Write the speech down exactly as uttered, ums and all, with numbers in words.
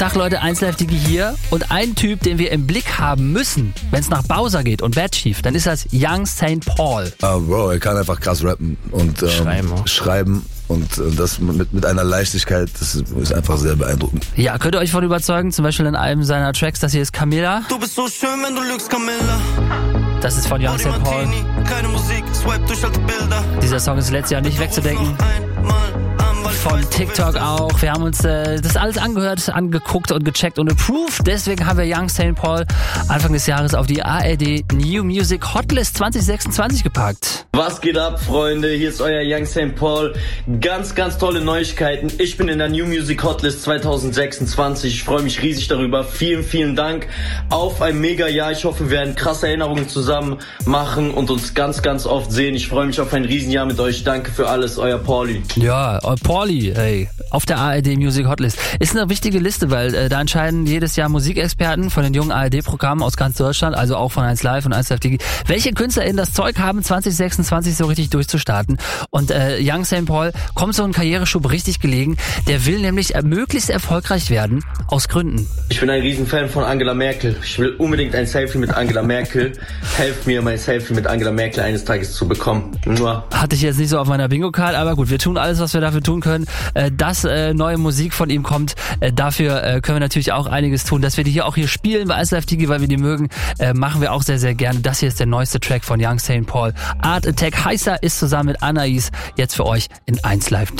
Tag Leute, eins Live Digi hier und ein Typ, den wir im Blick haben müssen, wenn es nach Bowser geht und Bad Chief, dann ist das Young Saint Paul. Uh, Bro, er kann einfach krass rappen und ähm, schreiben, schreiben und äh, das mit, mit einer Leichtigkeit, das ist einfach sehr beeindruckend. Ja, könnt ihr euch von überzeugen, zum Beispiel in einem seiner Tracks, das hier ist Camilla. Du bist so schön, wenn du lügst, Camilla. Das ist von Young Saint Paul. Keine Musik, swipe durch alte Bilder. Dieser Song ist letztes Jahr nicht wegzudenken. Von TikTok auch. Wir haben uns äh, das alles angehört, angeguckt und gecheckt und approved. Deswegen haben wir Young Saint Paul Anfang des Jahres auf die A R D New Music Hotlist zwanzig sechsundzwanzig gepackt. Was geht ab, Freunde? Hier ist euer Young Saint Paul. Ganz, ganz tolle Neuigkeiten. Ich bin in der New Music Hotlist zwanzig sechsundzwanzig. Ich freue mich riesig darüber. Vielen, vielen Dank auf ein mega Jahr. Ich hoffe, wir werden krasse Erinnerungen zusammen machen und uns ganz, ganz oft sehen. Ich freue mich auf ein Riesenjahr mit euch. Danke für alles, euer Pauli. Ja, Pauli. Hey, auf der A R D Music Hotlist. Ist eine wichtige Liste, weil äh, da entscheiden jedes Jahr Musikexperten von den jungen A R D-Programmen aus ganz Deutschland, also auch von eins Live und eins Live Digi, welche KünstlerInnen das Zeug haben, zwanzig sechsundzwanzig so richtig durchzustarten. Und äh, Young Saint Paul kommt so ein Karriereschub richtig gelegen. Der will nämlich äh, möglichst erfolgreich werden, aus Gründen. Ich bin ein Riesenfan von Angela Merkel. Ich will unbedingt ein Selfie mit Angela Merkel. Helft mir, mein Selfie mit Angela Merkel eines Tages zu bekommen. Nur. Hatte ich jetzt nicht so auf meiner Bingo-Card, aber gut, wir tun alles, was wir dafür tun können, dass äh, neue Musik von ihm kommt. Äh, dafür äh, können wir natürlich auch einiges tun. Dass wir die hier auch hier spielen bei eins Live Digi, weil wir die mögen, äh, machen wir auch sehr, sehr gerne. Das hier ist der neueste Track von Young Saint Paul. Art Attack. Heißer ist zusammen mit Anais jetzt für euch in eins Live Digi.